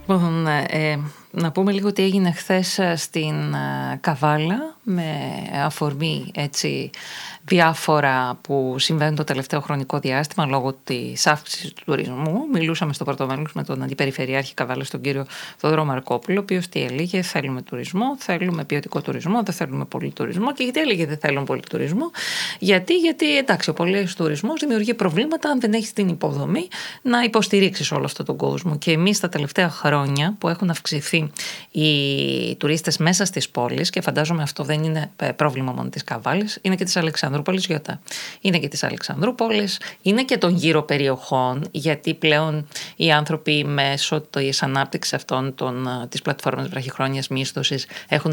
Λοιπόν, να πούμε λίγο τι έγινε χθες στην Καβάλα με αφορμή έτσι διάφορα που συμβαίνουν το τελευταίο χρονικό διάστημα λόγω της αύξησης του τουρισμού. Μιλούσαμε στο πρώτο μέρος με τον Αντιπεριφερειάρχη Καβάλας, τον κύριο Θοδωρό Μαρκόπουλο, ο οποίος τι έλεγε: θέλουμε τουρισμό, θέλουμε ποιοτικό τουρισμό, δεν θέλουμε πολύ τουρισμό. Και γιατί έλεγε δεν θέλουμε πολύ τουρισμό? Γιατί εντάξει, ο πολύς τουρισμός δημιουργεί προβλήματα αν δεν έχεις την υποδομή να υποστηρίξεις όλο αυτόν τον κόσμο. Και εμείς τα τελευταία χρόνια που έχουν αυξηθεί οι τουρίστες μέσα στις πόλεις, και φαντάζομαι αυτό δεν είναι πρόβλημα μόνο της Καβάλης, είναι και της Αλεξανδρούπολης, Γιώτα. Είναι και της Αλεξανδρούπολης, είναι και των γύρω περιοχών, γιατί πλέον οι άνθρωποι μέσω της ανάπτυξης αυτών της πλατφόρμας βραχυχρόνιας μίσθωσης έχουν